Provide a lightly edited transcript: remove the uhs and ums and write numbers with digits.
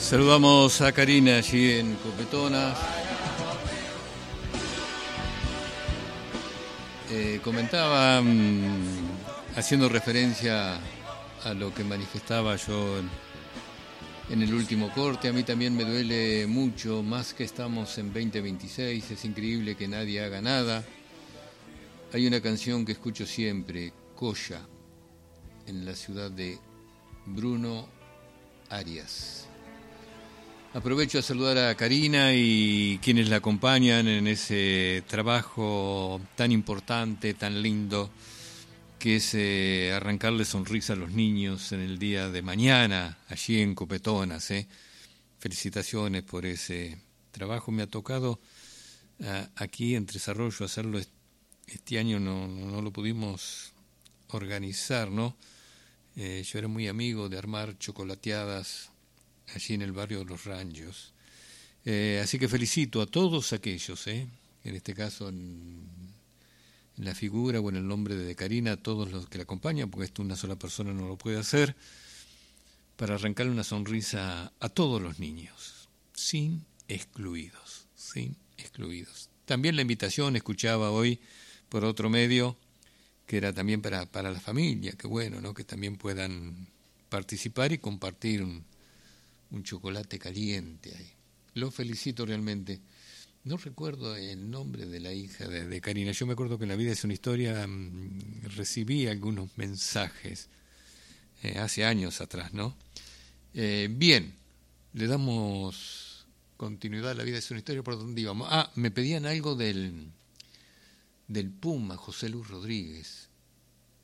Saludamos a Karina allí en Copetonas. Comentaba, haciendo referencia a lo que manifestaba yo en el último corte, a mí también me duele mucho, más que estamos en 2026, es increíble que nadie haga nada. Hay una canción que escucho siempre, Coya, en la ciudad de Bruno Arias. Aprovecho a saludar a Karina y quienes la acompañan en ese trabajo tan importante, tan lindo, que es arrancarle sonrisa a los niños en el día de mañana, allí en Copetonas. Felicitaciones por ese trabajo. Me ha tocado aquí en Tres Arroyos hacerlo este año, no lo pudimos organizar, ¿no? Yo era muy amigo de armar chocolateadas allí en el barrio de Los Ranchos. Así que felicito a todos aquellos, en este caso en la figura o en el nombre de Karina, a todos los que la acompañan, porque esto una sola persona no lo puede hacer, para arrancarle una sonrisa a todos los niños, sin excluidos. También la invitación, escuchaba hoy por otro medio, que era también para la familia, que bueno, ¿no? Que también puedan participar y compartir un chocolate caliente ahí. Lo felicito realmente. No recuerdo el nombre de la hija de Karina. Yo me acuerdo que en La Vida es una Historia recibí algunos mensajes hace años atrás, ¿no? Bien, le damos continuidad a La Vida es una Historia. ¿Por dónde íbamos? Me pedían algo del Puma, José Luis Rodríguez.